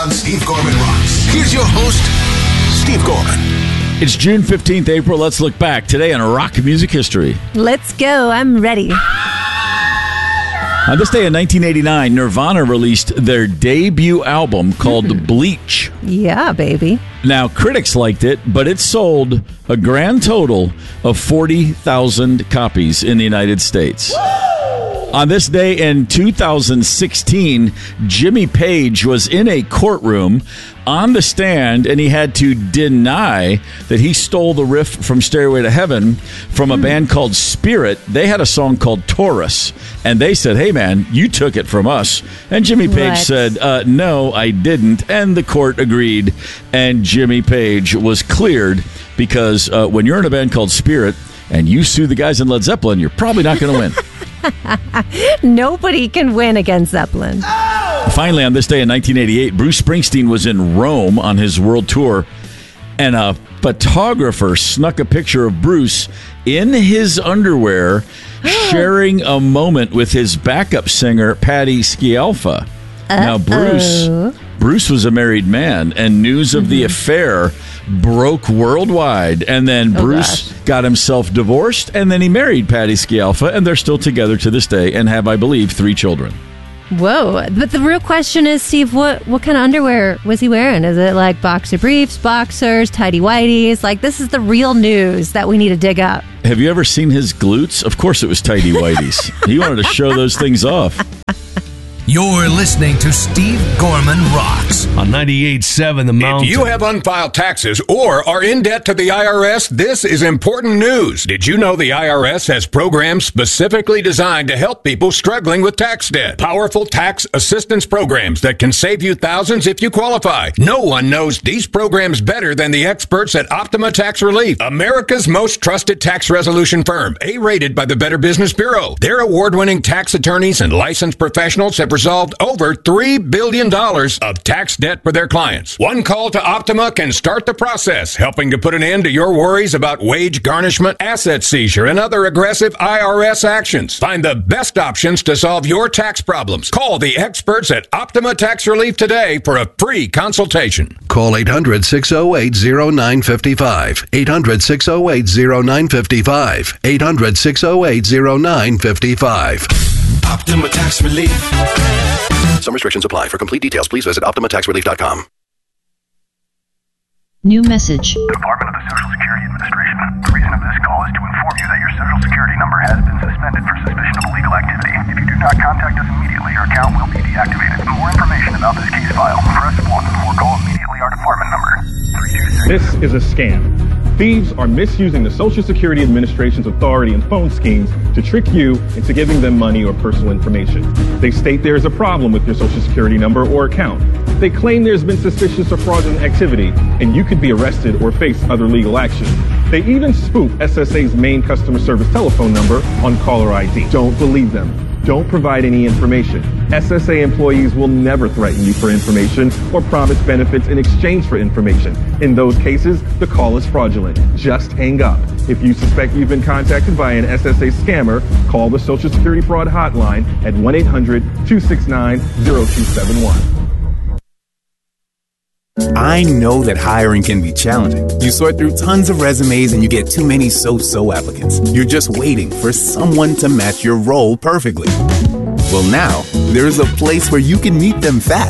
On Steve Gorman Rocks. Here's your host, Steve Gorman. It's June 15th, April. Let's look back today on rock music history. Let's go. I'm ready. On this day in 1989, Nirvana released their debut album called Bleach. Yeah, baby. Now, critics liked it, but it sold a grand total of 40,000 copies in the United States. On this day in 2016, Jimmy Page was in a courtroom on the stand, and he had to deny that he stole the riff from Stairway to Heaven from a band called Spirit. They had a song called Taurus, and they said, hey, man, you took it from us. And Jimmy Page said, no, I didn't. And the court agreed, and Jimmy Page was cleared because when you're in a band called Spirit and you sue the guys in Led Zeppelin, you're probably not going to win. Nobody can win against Zeppelin. Finally, on this day in 1988, Bruce Springsteen was in Rome on his world tour, and a photographer snuck a picture of Bruce in his underwear sharing a moment with his backup singer, Patti Scialfa. Now, Bruce was a married man, and news of the affair broke worldwide. And then Bruce got himself divorced, and then he married Patti Scialfa, and they're still together to this day and have, I believe, 3 children. Whoa. But the real question is, Steve, what kind of underwear was he wearing? Is it like boxer briefs, boxers, tighty-whities? Like, this is the real news that we need to dig up. Have you ever seen his glutes? Of course it was tighty-whities. He wanted to show those things off. You're listening to Steve Gorman Rocks on 98.7 The Mountain. If you have unfiled taxes or are in debt to the IRS, this is important news. Did you know the IRS has programs specifically designed to help people struggling with tax debt? Powerful tax assistance programs that can save you thousands if you qualify. No one knows these programs better than the experts at Optima Tax Relief, America's most trusted tax resolution firm, A-rated by the Better Business Bureau. Their award-winning tax attorneys and licensed professionals have resolved over $3 billion of tax debt for their clients. One call to Optima can start the process, helping to put an end to your worries about wage garnishment, asset seizure, and other aggressive IRS actions. Find the best options to solve your tax problems. Call the experts at Optima Tax Relief today for a free consultation. Call 800-608-0955. 800-608-0955. 800-608-0955. Optima Tax Relief. Some restrictions apply. For complete details, please visit OptimaTaxRelief.com. New message. Department of the Social Security Administration. The reason of this call is to inform you that your Social Security number has been suspended for suspicion of illegal activity. If you do not contact us immediately, your account will be deactivated. For more information about this case file, press 1 or call immediately our department number. 323. This is a scam. Thieves are misusing the Social Security Administration's authority and phone schemes to trick you into giving them money or personal information. They state there is a problem with your Social Security number or account. They claim there's been suspicious or fraudulent activity, and you could be arrested or face other legal action. They even spoof SSA's main customer service telephone number on caller ID. Don't believe them. Don't provide any information. SSA employees will never threaten you for information or promise benefits in exchange for information. In those cases, the call is fraudulent. Just hang up. If you suspect you've been contacted by an SSA scammer, call the Social Security Fraud Hotline at 1-800-269-0271. I know that hiring can be challenging. You sort through tons of resumes and you get too many so-so applicants. You're just waiting for someone to match your role perfectly. Well, now, there's a place where you can meet them fast